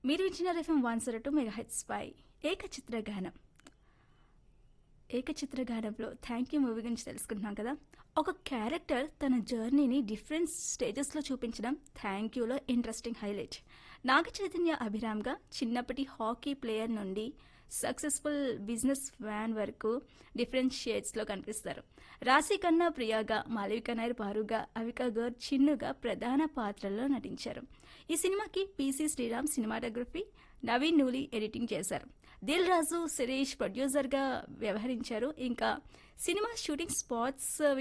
మీరు వింటున్నారు FM 102 megahertz పై ఏకచిత్ర గానం. ఏకచిత్ర గానంలో థ్యాంక్ యూ మూవీ గురించి తెలుసుకుంటున్నాం కదా. ఒక క్యారెక్టర్ తన జర్నీని డిఫరెంట్ స్టేజెస్లో చూపించడం thank యూలో interesting highlight. Naga Chaitanya అభిరామ్గా చిన్నప్పటి హాకీ ప్లేయర్ నుండి సక్సెస్ఫుల్ బిజినెస్ మ్యాన్ వరకు డిఫరెంట్ షేడ్స్లో కనిపిస్తారు. రాశి ఖన్నా ప్రియాగా, మాలవిక నాయర్ పారుగా, అవికా గౌర్ చిన్నుగా ప్రధాన పాత్రల్లో నటించారు. ఈ సినిమాకి PC Sriram cinematography, Naveen Nooli editing చేశారు. దిల్ రాజు శిరీష్ ప్రొడ్యూసర్గా వ్యవహరించారు. ఇంకా సినిమా షూటింగ్ స్పాట్స్